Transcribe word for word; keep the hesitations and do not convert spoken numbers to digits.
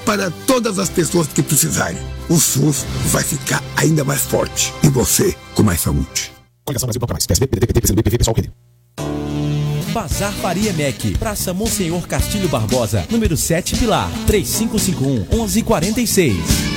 para todas as pessoas que precisarem. O SUS vai ficar ainda mais forte e você com mais saúde. Coligação Brasil Bloco Mais, P S B, P D T, P T, P C do B, P V, Pessoal, Rede. Bazar Faria Mec, Praça Monsenhor Castilho Barbosa, número sete Pilar, três cinco cinco um, onze quarenta e seis.